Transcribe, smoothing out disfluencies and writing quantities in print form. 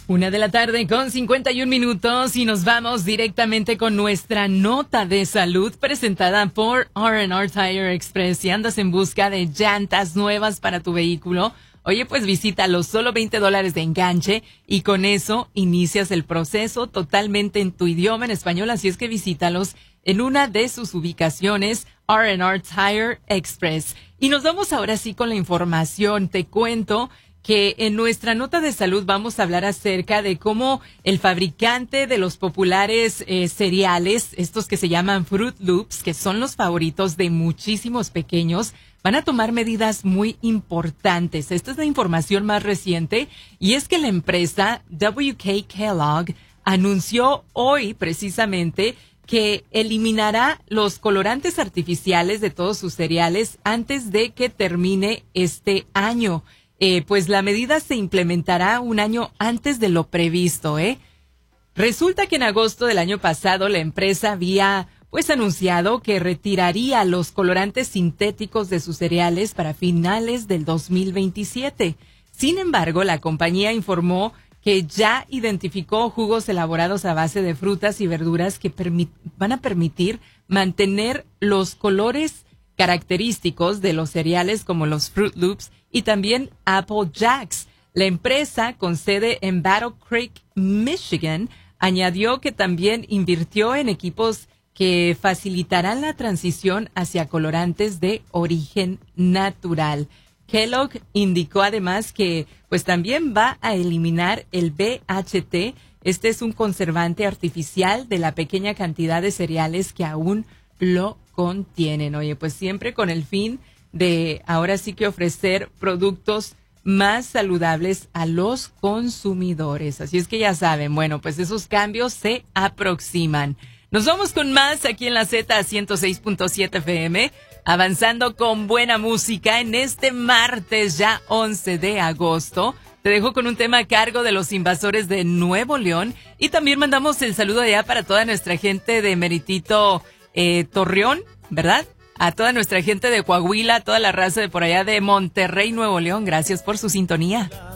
1:51 p.m. y nos vamos directamente con nuestra nota de salud presentada por R&R Tire Express. Si andas en busca de llantas nuevas para tu vehículo, oye, pues visítalos, solo $20 de enganche y con eso inicias el proceso totalmente en tu idioma, en español, así es que visítalos en una de sus ubicaciones, R&R Tire Express. Y nos vamos ahora sí con la información. Te cuento que en nuestra nota de salud vamos a hablar acerca de cómo el fabricante de los populares cereales, estos que se llaman Fruit Loops, que son los favoritos de muchísimos pequeños, van a tomar medidas muy importantes. Esta es la información más reciente y es que la empresa WK Kellogg anunció hoy precisamente que eliminará los colorantes artificiales de todos sus cereales antes de que termine este año. Pues la medida se implementará un año antes de lo previsto, Resulta que en agosto del año pasado la empresa había pues anunciado que retiraría los colorantes sintéticos de sus cereales para finales del 2027. Sin embargo, la compañía informó que ya identificó jugos elaborados a base de frutas y verduras que van a permitir mantener los colores característicos de los cereales como los Fruit Loops y también Apple Jacks. La empresa, con sede en Battle Creek, Michigan, añadió que también invirtió en equipos que facilitarán la transición hacia colorantes de origen natural. Kellogg indicó además que pues también va a eliminar el BHT. Este es un conservante artificial de la pequeña cantidad de cereales que aún lo contienen. Oye, pues siempre con el fin de ahora sí que ofrecer productos más saludables a los consumidores. Así es que ya saben, bueno, pues esos cambios se aproximan. Nos vamos con más aquí en la Z 106.7 FM, avanzando con buena música en este martes ya 11 de agosto. Te dejo con un tema a cargo de los Invasores de Nuevo León y también mandamos el saludo allá para toda nuestra gente de Meritito Torreón, ¿verdad? A toda nuestra gente de Coahuila, toda la raza de por allá de Monterrey, Nuevo León, gracias por su sintonía.